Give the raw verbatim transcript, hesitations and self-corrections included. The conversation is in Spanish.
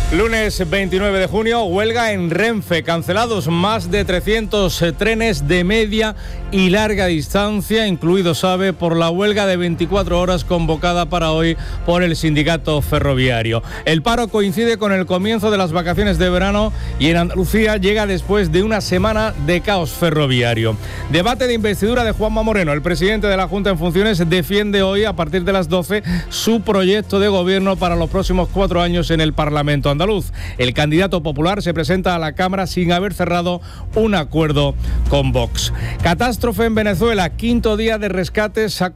Lunes veintinueve de junio, huelga en Renfe, cancelados más de trescientos trenes de media y larga distancia, incluidos AVE, por la huelga de veinticuatro horas convocada para hoy por el sindicato ferroviario. El paro coincide con el comienzo de las vacaciones de verano y en Andalucía llega después de una semana de caos ferroviario. Debate de investidura de Juanma Moreno. El presidente de la Junta en funciones defiende hoy, a partir de las doce, su proyecto de gobierno para los próximos cuatro años en el Parlamento andaluz. El candidato popular se presenta a la Cámara sin haber cerrado un acuerdo con Vox. Catástrofe en Venezuela, quinto día de rescates a